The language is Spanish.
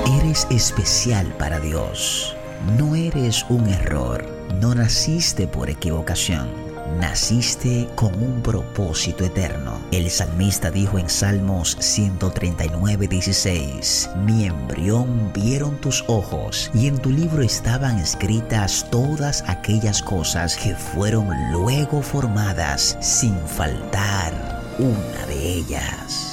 Eres especial para Dios. No eres un error. No naciste por equivocación. Naciste con un propósito eterno. El salmista dijo en Salmos 139:16: Mi embrión vieron tus ojos, y en tu libro estaban escritas todas aquellas cosas que fueron luego formadas, sin faltar una de ellas.